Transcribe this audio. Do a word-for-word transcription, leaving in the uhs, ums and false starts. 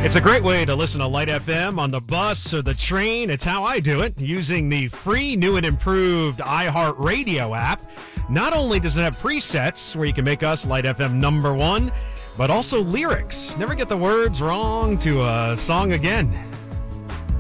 It's a great way to listen to Light F M on the bus or the train. It's how I do it, using the free, new and improved iHeartRadio app. Not only does it have presets where you can make us Light F M number one, but also lyrics. Never get the words wrong to a song again.